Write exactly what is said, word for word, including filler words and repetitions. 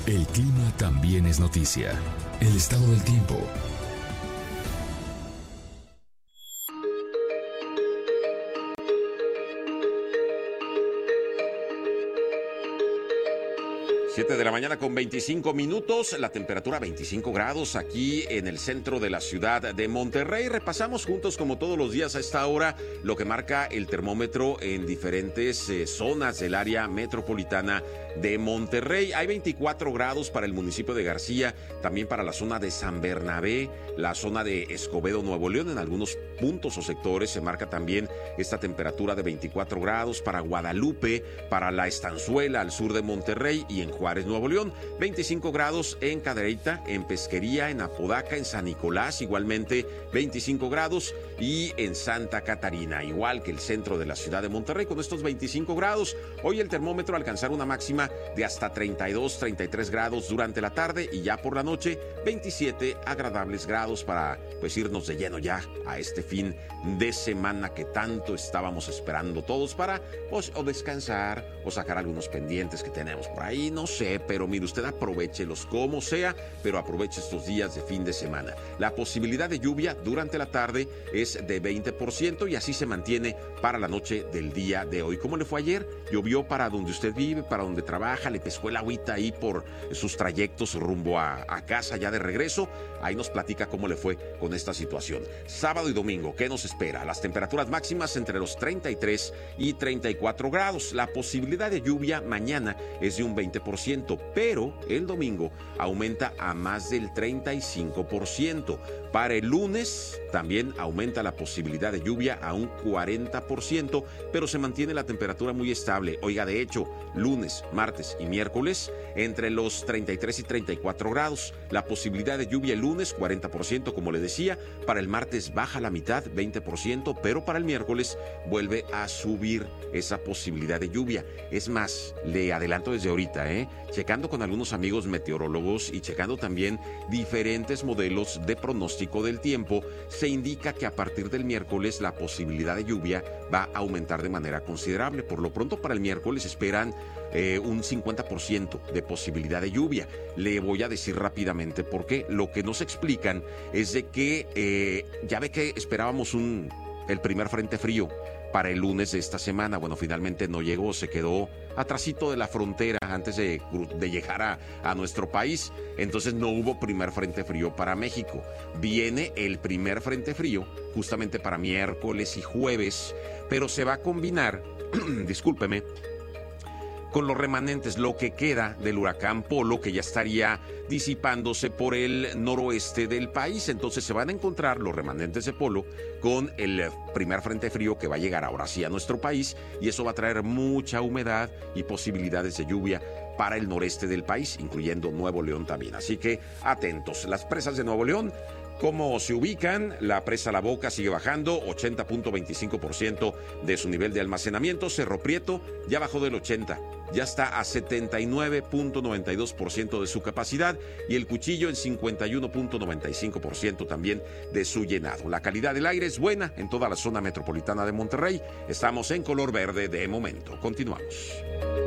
El clima también es noticia. El estado del tiempo. siete de la mañana con veinticinco minutos, la temperatura veinticinco grados aquí en el centro de la ciudad de Monterrey. Repasamos juntos como todos los días a esta hora lo que marca el termómetro en diferentes eh, zonas del área metropolitana de Monterrey. Hay veinticuatro grados para el municipio de García, también para la zona de San Bernabé, la zona de Escobedo, Nuevo León. En algunos puntos o sectores se marca también esta temperatura de veinticuatro grados para Guadalupe, para la Estanzuela al sur de Monterrey y en Juárez, Nuevo León. veinticinco grados en Cadereyta, en Pesquería, en Apodaca, en San Nicolás, igualmente veinticinco grados, y en Santa Catarina, igual que el centro de la ciudad de Monterrey, con estos veinticinco grados. Hoy el termómetro alcanzará una máxima de hasta treinta y dos, treinta y tres grados durante la tarde, y ya por la noche veintisiete agradables grados para pues irnos de lleno ya a este fin de semana que tanto estábamos esperando todos para pues o descansar o sacar algunos pendientes que tenemos por ahí, no sé, pero mire usted, aprovéchelos como sea, pero aproveche estos días de fin de semana. La posibilidad de lluvia durante la tarde es de veinte por ciento y así se mantiene para la noche del día de hoy. ¿Cómo le fue ayer? Llovió para donde usted vive, para donde trabaja, le pescó el agüita ahí por sus trayectos rumbo a, a casa ya de regreso. Ahí nos platica cómo le fue con esta situación. Sábado y domingo, ¿qué nos espera? Las temperaturas máximas entre los treinta y tres y treinta y cuatro grados. La posibilidad de lluvia mañana es de un veinte por ciento, pero el domingo aumenta a más del treinta y cinco por ciento. Para el lunes también aumenta la posibilidad de lluvia a un cuarenta por ciento, pero se mantiene la temperatura muy estable. Oiga, de hecho, lunes, martes y miércoles entre los treinta y tres y treinta y cuatro grados. La posibilidad de lluvia el lunes, cuarenta por ciento, como le decía. Para el martes baja la mitad, veinte por ciento, pero para el miércoles vuelve a subir esa posibilidad de lluvia. Es más, le adelanto desde ahorita, ¿eh? Checando con algunos amigos meteorólogos y checando también diferentes modelos de pronóstico del tiempo, se indica que a partir del miércoles la posibilidad de lluvia va a aumentar de manera considerable. Por lo pronto, para el miércoles esperan eh, un cincuenta por ciento de posibilidad de lluvia. Le voy a decir rápidamente por qué. Lo que nos explican es de que eh, ya ve que esperábamos un, el primer frente frío para el lunes de esta semana. Bueno, finalmente no llegó, se quedó atrasito de la frontera antes de, de llegar a, a nuestro país. Entonces no hubo primer frente frío para México. Viene el primer frente frío justamente para miércoles y jueves, pero se va a combinar, discúlpeme, con los remanentes, lo que queda del huracán Polo, que ya estaría disipándose por el noroeste del país. Entonces se van a encontrar los remanentes de Polo con el primer frente frío que va a llegar ahora sí a nuestro país, y eso va a traer mucha humedad y posibilidades de lluvia para el noreste del país, incluyendo Nuevo León también. Así que atentos. Las presas de Nuevo León, ¿cómo se ubican? La presa La Boca sigue bajando, ochenta punto veinticinco por ciento de su nivel de almacenamiento. Cerro Prieto ya bajó del ochenta, ya está a setenta y nueve punto noventa y dos por ciento de su capacidad, y el Cuchillo en cincuenta y uno punto noventa y cinco por ciento también de su llenado. La calidad del aire es buena en toda la zona metropolitana de Monterrey. Estamos en color verde de momento. Continuamos.